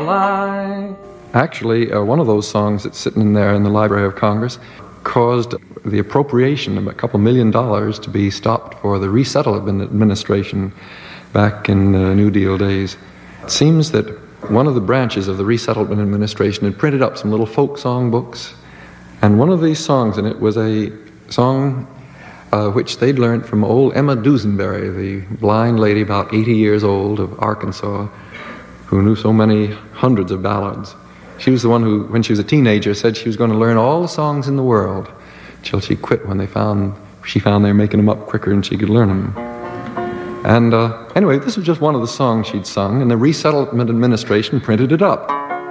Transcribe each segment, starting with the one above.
lie. Actually, one of those songs that's sitting in there in the Library of Congress caused the appropriation of $2 million to be stopped for the Resettlement Administration back in New Deal days. It seems that one of the branches of the Resettlement Administration had printed up some little folk song books, and one of these songs in it was a song which they'd learned from old Emma Dusenberry, the blind lady about 80 years old of Arkansas, who knew so many hundreds of ballads. She was the one who, when she was a teenager, said she was going to learn all the songs in the world till she quit when she found they were making them up quicker than she could learn them. And anyway, this was just one of the songs she'd sung, and the Resettlement Administration printed it up.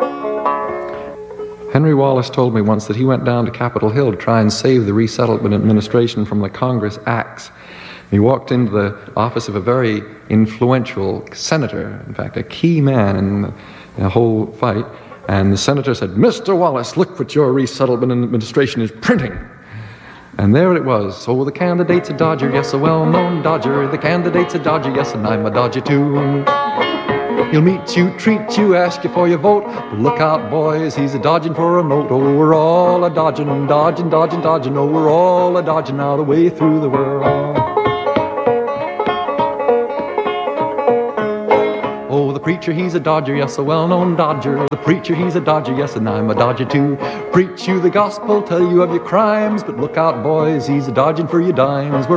Henry Wallace told me once that he went down to Capitol Hill to try and save the Resettlement Administration from the Congress acts. He walked into the office of a very influential senator, in fact, a key man in the whole fight, and the senator said, "Mr. Wallace, look what your Resettlement Administration is printing." And there it was. So the candidate's a Dodger, yes, a well-known Dodger. The candidate's a Dodger, yes, and I'm a Dodger too. He'll meet you, treat you, ask you for your vote. But look out, boys, he's a dodging for a note. Oh, we're all a dodging, dodging, dodging, dodging. Oh, we're all a dodging out the way through the world. Oh, the preacher, he's a Dodger, yes, a well-known Dodger. The preacher, he's a Dodger, yes, and I'm a Dodger too. Preach you the gospel, tell you of your crimes. But look out, boys, he's a dodging for your dimes. We're